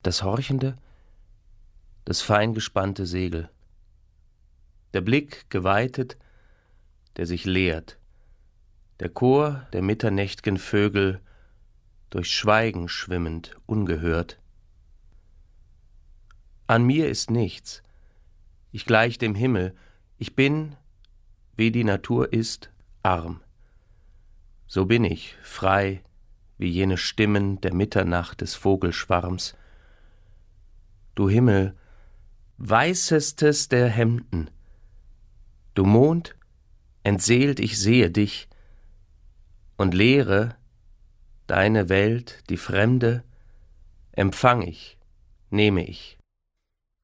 das Horchende, das fein gespannte Segel. Der Blick geweitet, der sich leert, der Chor der mitternächt'gen Vögel, durch Schweigen schwimmend, ungehört. An mir ist nichts, ich gleich dem Himmel, ich bin, wie die Natur ist, arm. So bin ich, frei, wie jene Stimmen der Mitternacht des Vogelschwarms. Du Himmel, weißestes der Hemden, du Mond, entseelt ich sehe dich, und Leere, deine Welt, die Fremde, empfang ich, nehme ich.